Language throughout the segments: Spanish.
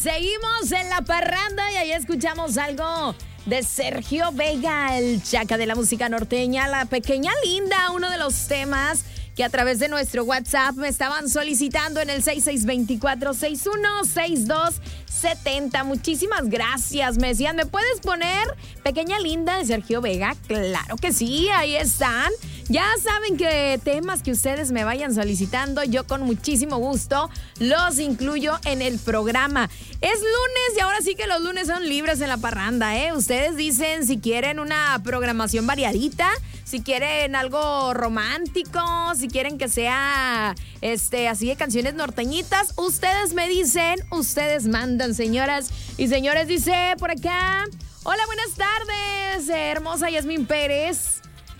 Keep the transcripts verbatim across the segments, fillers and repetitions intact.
seguimos en la parranda y ahí escuchamos algo de Sergio Vega, el chaca de la música norteña, La Pequeña Linda, uno de los temas que a través de nuestro WhatsApp me estaban solicitando en el seis seis dos cuatro, seis uno seis dos siete cero. Muchísimas gracias. Me decían, ¿me puedes poner Pequeña Linda de Sergio Vega? Claro que sí, ahí están. Ya saben que temas que ustedes me vayan solicitando, yo con muchísimo gusto los incluyo en el programa. Es lunes y ahora sí que los lunes son libres en la parranda, ¿eh? Ustedes dicen si quieren una programación variadita, si quieren algo romántico, si quieren que sea este así de canciones norteñitas, ustedes me dicen, ustedes mandan, señoras y señores. Dice por acá, hola, buenas tardes, hermosa Yasmín Pérez.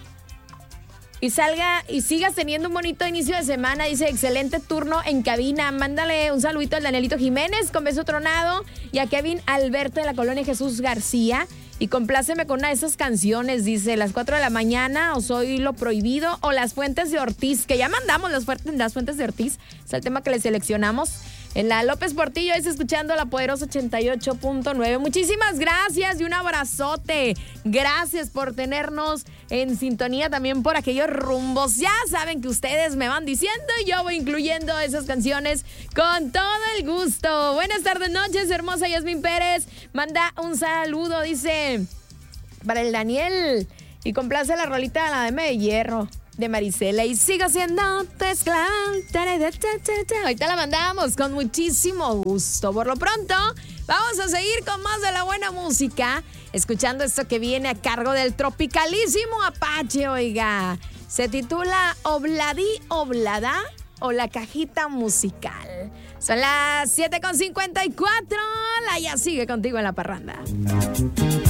Y salga y sigas teniendo un bonito inicio de semana. Dice, excelente turno en cabina. Mándale un saludito al Danielito Jiménez con beso tronado y a Kevin Alberto de la colonia Jesús García. Y compláceme con una de esas canciones, dice, Las cuatro de la mañana, o Soy lo prohibido, o Las fuentes de Ortiz, que ya mandamos las, fuertes, las fuentes de Ortiz. Es el tema que le seleccionamos. En la López Portillo, es escuchando la Poderosa ochenta y ocho punto nueve. Muchísimas gracias y un abrazote. Gracias por tenernos en sintonía también por aquellos rumbos. Ya saben que ustedes me van diciendo y yo voy incluyendo esas canciones con todo el gusto. Buenas tardes, noches, hermosa Yasmín Pérez. Manda un saludo, dice, para el Daniel. Y complace la rolita de la Dama de Hierro de Marisela, y sigo siendo tu esclava. Ahorita la mandamos con muchísimo gusto. Por lo pronto, vamos a seguir con más de la buena música, escuchando esto que viene a cargo del tropicalísimo Apache, oiga. Se titula Obladí Oblada o La Cajita Musical. Son las siete con cincuenta y cuatro. La ya sigue contigo en la parranda.